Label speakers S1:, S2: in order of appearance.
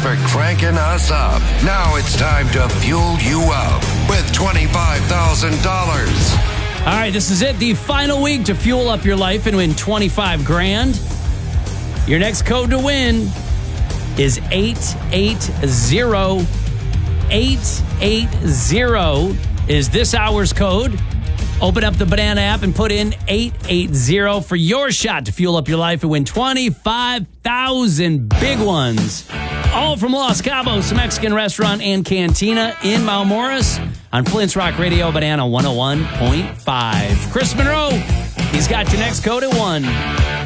S1: for cranking us up. Now it's time to fuel you up with $25,000.
S2: All right, this is it. The final week to fuel up your life and win 25 grand. Your next code to win is 880. 880 is this hour's code. Open up the Banana app and put in 880 for your shot to fuel up your life and win 25,000 big ones. All from Los Cabos Mexican Restaurant and Cantina in Mount Morris on Flint's Rock Radio, Banana 101.5. Chris Monroe, he's got your next code at 1.